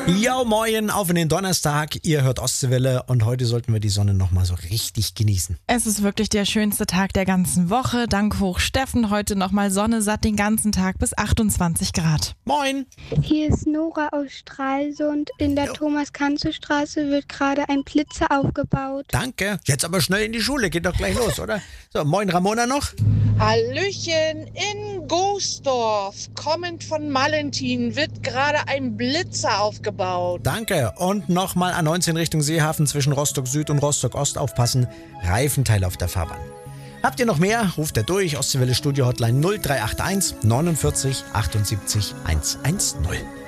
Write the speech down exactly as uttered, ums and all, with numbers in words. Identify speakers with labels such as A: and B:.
A: Ja, moin, auf in den Donnerstag. Ihr hört Ostseewelle und heute sollten wir die Sonne nochmal so richtig genießen.
B: Es ist wirklich der schönste Tag der ganzen Woche. Dank Hoch Steffen heute nochmal Sonne satt den ganzen Tag bis achtundzwanzig Grad.
A: Moin.
C: Hier ist Nora aus Stralsund. In der Thomas-Kanzel-Straße wird gerade ein Blitzer aufgebaut.
A: Danke. Jetzt aber schnell in die Schule, geht doch gleich los, oder? So, moin Ramona noch.
D: Hallöchen, in Goosdorf, kommend von Malentin, wird gerade ein Blitzer aufgebaut.
A: Danke. Und nochmal A neunzehn Richtung Seehafen zwischen Rostock Süd und Rostock Ost aufpassen. Reifenteil auf der Fahrbahn. Habt ihr noch mehr? Ruft er durch. Ostseewelle Studio Hotline null drei acht eins neunundvierzig achtundsiebzig hundertzehn.